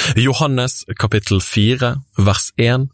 Johannes kapittel 4, vers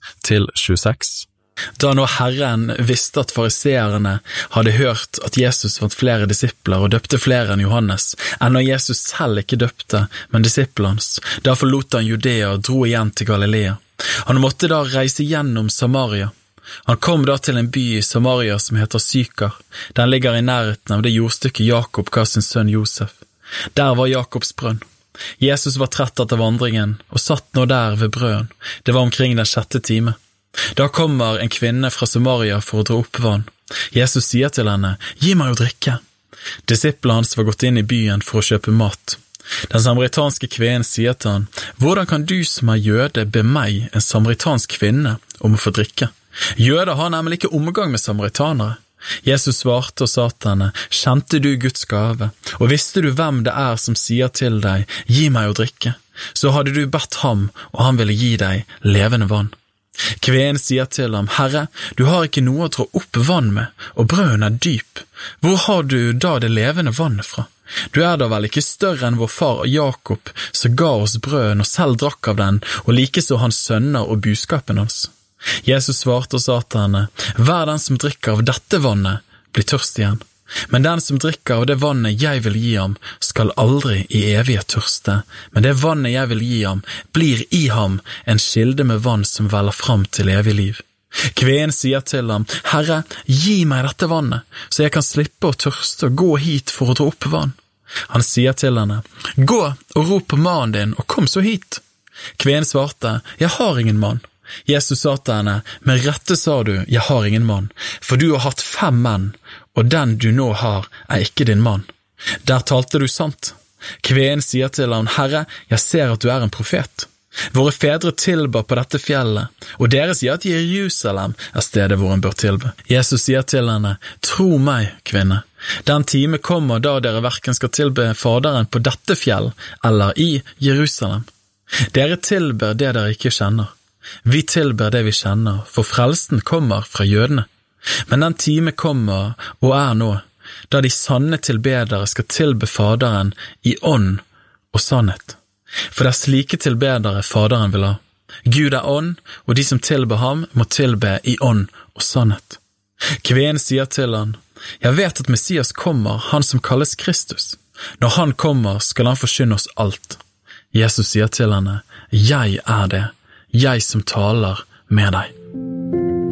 1-26. Da nå Herren visste at fariseerne hadde hørt at Jesus fant flere disipler og døpte flere enn Johannes, enn når Jesus selv ikke døpte, men disiplene hans, da forlot han Judea og dro igjen til Galilea. Han måtte da reise gjennom Samaria. Han kom da til en by i Samaria som heter Sykar. Den ligger i nærheten av det jordstykket Jakob ga sin sønn Josef. Der var Jakobs brønn. Jesus var trett etter vandringen, og satt nå der ved brønnen. Det var omkring den 6. time. Da kommer en kvinne fra Samaria for å dra opp vann. Jesus sier til henne, «Gi meg å drikke». Disiplene hans var gått inn i byen for å kjøpe mat. Den samaritanske kvinnen sier til han, «Hvordan kan du som er jøde be meg, en samaritansk kvinne, om å få drikke? Jøder har nemlig ikke omgang med samaritanere». Jesus svarte og sa til henne, «Kjente du Guds gave, og visste du hvem det er som sier til deg, gi meg å drikke, så hadde du bedt ham, og han ville gi deg levende vann». Kvinnen sier til ham, «Herre, du har ikke noe å dra opp vann med, og brønnen er dyp. Hvor har du da det levende vannet fra? Du er da vel ikke større enn vår far Jakob, som ga oss brøden og selv drakk av den, og likeså hans sønner og buskapen hans». Jesus svarte og sa til henne, «Hver den som drikker av dette vannet, blir tørst igjen. Men den som drikker av det vannet jeg vil gi ham, skal aldri i evighet tørste. Men det vannet jeg vil gi ham, blir i ham en kilde med vann som veller fram til evig liv». Kvinnen sier til ham, «Herre, gi meg dette vannet, så jeg kan slippe å tørste og gå hit for å dra opp vann». Han sier til henne, «Gå og rop på mannen din, og kom så hit». Kvinnen svarte, «Jeg har ingen mann». Jesus sa til henne, «Med rette sa du, jeg har ingen mann, for du har hatt 5 menn, og den du nå har er ikke din mann. Der talte du sant». Kvinnen sier til ham, «Herre, jeg ser at du er en profet. Våre fedre tilba på dette fjellet, og dere sier at Jerusalem er stedet hvor en bør tilbe». Jesus sier til henne, «Tro meg, kvinne, den time kommer da dere hverken skal tilbe Faderen på dette fjell eller i Jerusalem. Dere tilber det dere ikke kjenner. Vi tilber det vi kjenner, for frelsen kommer fra jødene. Men den time kommer, og er nå, da de sanne tilbedere skal tilbe Faderen i ånd og sannhet. For det er slike tilbedere Faderen vil ha. Gud er ånd, og de som tilber ham må tilbe i ånd og sannhet. Kvinnen sier til han, «Jeg vet at Messias kommer, han som kalles Kristus. Når han kommer, skal han forkynne oss alt». Jesus sier til henne, «Jeg er det, jeg som taler med deg».